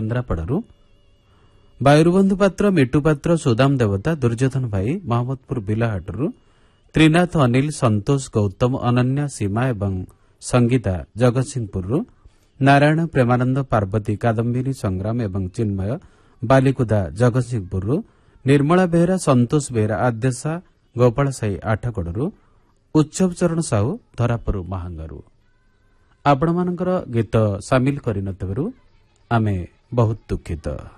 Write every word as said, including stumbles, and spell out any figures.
କେନ୍ଦ୍ରାପଡ଼ାରୁ, ବାୟୁବନ୍ଧୁ ପାତ୍ର, ମିଟୁ ପାତ୍ର, ସୁଦାମ ଦେବତା, ଦୁର୍ଯ୍ୟୋଧନ ଭାଇ ମହମ୍ମଦପୁର ବିଲାହାଟରୁ, ତ୍ରିନାଥ, ଅନିଲ, ସନ୍ତୋଷ, ଗୌତମ, ଅନନ୍ୟା, ସୀମା ଏବଂ ସଙ୍ଗୀତା ଜଗତସିଂହପୁରରୁ, ନାରାୟଣ, ପ୍ରେମାନନ୍ଦ, ପାର୍ବତୀ, କାଦମ୍ବିନୀ, ସଂଗ୍ରାମ ଏବଂ ଚିନ୍ମୟ ବାଲିକୁଦା ଜଗତସିଂହପୁରରୁ, ନିର୍ମଳା ବେହେରା, ସନ୍ତୋଷ ବେହେରା ଆଦ୍ୟାଶା ଗୋପାଳ ସାହି ଆଠଗଡ଼ରୁ, ଉତ୍ସବ ଚରଣ ସାହୁ ଧରାପୁର ମହାଙ୍ଗାରୁ। ଆପଣମାନଙ୍କର ଗୀତ ସାମିଲ କରିନଥିବାରୁ ଆମେ ବହୁତ ଦୁଃଖିତ।